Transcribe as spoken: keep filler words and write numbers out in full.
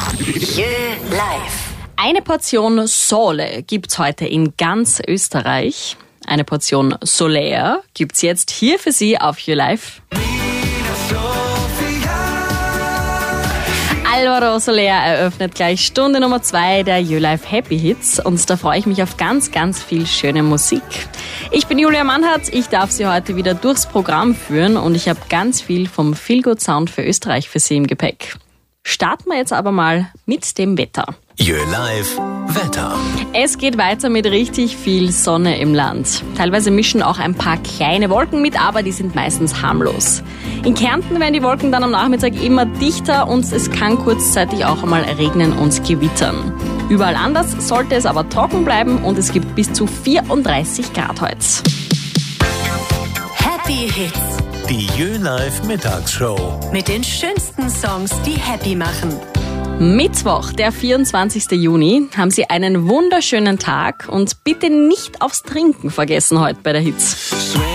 Jö live. Eine Portion Sole gibt's heute in ganz Österreich. Eine Portion Solaire gibt's jetzt hier für Sie auf Jö live. Alvaro Soler eröffnet gleich Stunde Nummer zwei der Jö live Happy Hits und da freue ich mich auf ganz, ganz viel schöne Musik. Ich bin Julia Mannhardt, ich darf Sie heute wieder durchs Programm führen und ich habe ganz viel vom Feel Good Sound für Österreich für Sie im Gepäck. Starten wir jetzt aber mal mit dem Wetter. Jö live Wetter. Es geht weiter mit richtig viel Sonne im Land. Teilweise mischen auch ein paar kleine Wolken mit, aber die sind meistens harmlos. In Kärnten werden die Wolken dann am Nachmittag immer dichter und es kann kurzzeitig auch einmal regnen und gewittern. Überall anders sollte es aber trocken bleiben und es gibt bis zu vierunddreißig Grad heute. Happy Hits. Die Jö live Mittagsshow. Mit den schönsten Songs, die happy machen. Mittwoch, der vierundzwanzigsten Juni, haben Sie einen wunderschönen Tag und bitte nicht aufs Trinken vergessen heute bei der Hits.